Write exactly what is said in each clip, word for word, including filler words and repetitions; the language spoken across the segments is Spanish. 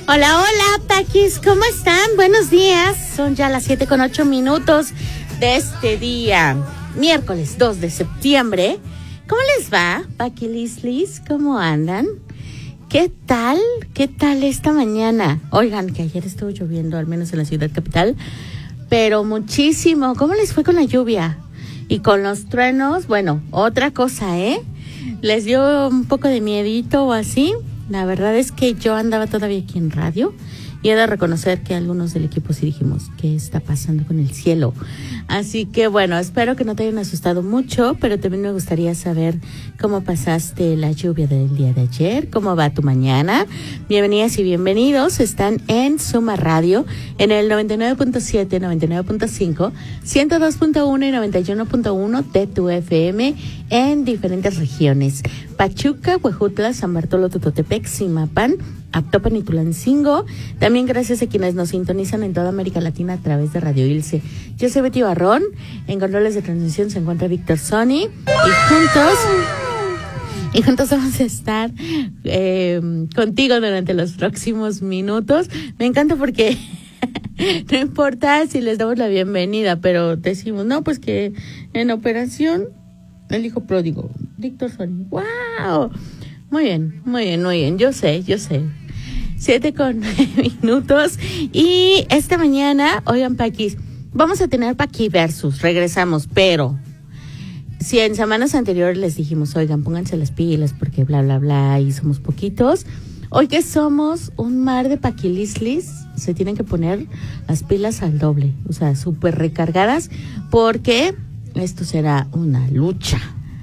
Hola, hola, Paquis, ¿cómo están? Buenos días. Son ya las siete con ocho minutos de este día, miércoles dos de septiembre. ¿Cómo les va, Paqui Lislis? ¿Cómo andan? ¿Qué tal? ¿Qué tal esta mañana? Oigan, que ayer estuvo lloviendo, al menos en la ciudad capital, pero muchísimo. ¿Cómo les fue con la lluvia? Y con los truenos, bueno, otra cosa, ¿eh? ¿Les dio un poco de miedito o así? La verdad es que yo andaba todavía aquí en radio y he de reconocer que algunos del equipo sí dijimos qué está pasando con el cielo. Así que bueno, espero que no te hayan asustado mucho, pero también me gustaría saber cómo pasaste la lluvia del día de ayer, cómo va tu mañana. Bienvenidas y bienvenidos, están en Suma Radio, en el noventa y nueve punto siete, noventa y nueve punto cinco, ciento dos punto uno y noventa y uno punto uno de tu F M en diferentes regiones. Pachuca, Huejutla, San Bartolo, Tototepec, Zimapán, Actopan y Tulancingo. También gracias a quienes nos sintonizan en toda América Latina a través de Radio Ilse. Yo soy Betty Barrón, en controles de transmisión se encuentra Víctor Sony y juntos y juntos vamos a estar eh, contigo durante los próximos minutos. Me encanta porque no importa si les damos la bienvenida, pero decimos, no, pues que en operación el hijo pródigo, Víctor Sony. ¡Wow! Muy bien, muy bien, muy bien. Yo sé, yo sé. Siete con minutos. Y esta mañana, oigan, Paquis, vamos a tener Paqui Versus. Regresamos, pero si en semanas anteriores les dijimos, oigan, pónganse las pilas porque bla, bla, bla, y somos poquitos. Hoy que somos un mar de paquilislis, se tienen que poner las pilas al doble. O sea, súper recargadas porque esto será una lucha.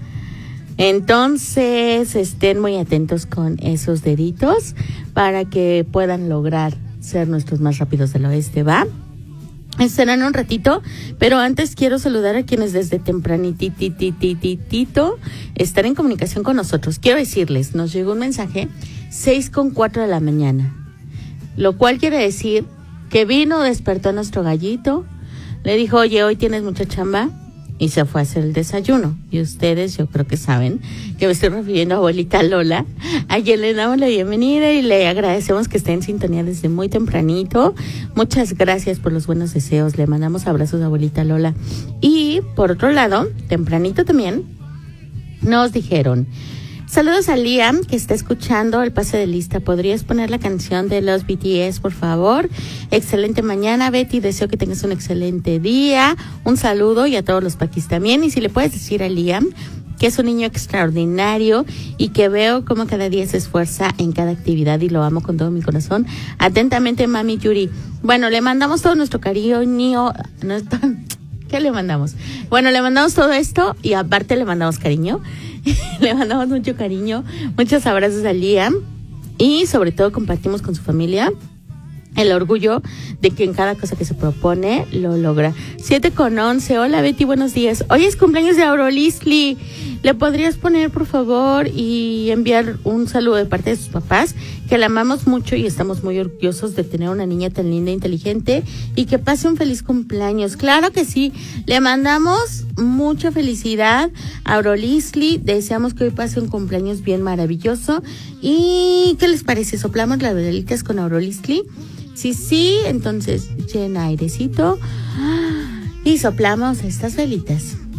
Entonces, estén muy atentos con esos deditos para que puedan lograr ser nuestros más rápidos del oeste, ¿va? Estarán un ratito, pero antes quiero saludar a quienes desde tempranitititititito están en comunicación con nosotros. Quiero decirles, nos llegó un mensaje seis con cuatro de la mañana, lo cual quiere decir que vino, despertó a nuestro gallito, le dijo, oye, hoy tienes mucha chamba, y se fue a hacer el desayuno. Y ustedes, yo creo que saben que me estoy refiriendo a abuelita Lola, a quien le damos la bienvenida y le agradecemos que esté en sintonía desde muy tempranito. Muchas gracias por los buenos deseos. Le mandamos abrazos a abuelita Lola. Y, por otro lado, tempranito también, nos dijeron, saludos a Liam, que está escuchando el pase de lista. ¿Podrías poner la canción de los B T S, por favor? Excelente mañana, Betty. Deseo que tengas un excelente día. Un saludo y a todos los paquis también. Y si le puedes decir a Liam que es un niño extraordinario y que veo cómo cada día se esfuerza en cada actividad y lo amo con todo mi corazón. Atentamente, mami Yuri. Bueno, le mandamos todo nuestro cariño. Nuestro, ¿qué le mandamos? Bueno, le mandamos todo esto y aparte le mandamos cariño. Le mandamos mucho cariño, muchos abrazos a Liam y sobre todo compartimos con su familia el orgullo de que en cada cosa que se propone lo logra. siete con once, hola Betty, buenos días. Hoy es cumpleaños de Aurolisli. ¿Le podrías poner, por favor, y enviar un saludo de parte de sus papás? Que la amamos mucho y estamos muy orgullosos de tener una niña tan linda e inteligente y que pase un feliz cumpleaños. Claro que sí, le mandamos mucha felicidad a Aurolisli. Deseamos que hoy pase un cumpleaños bien maravilloso. ¿Y qué les parece? ¿Soplamos las velitas con Aurolisli? Sí, sí, entonces llena airecito y soplamos estas velitas.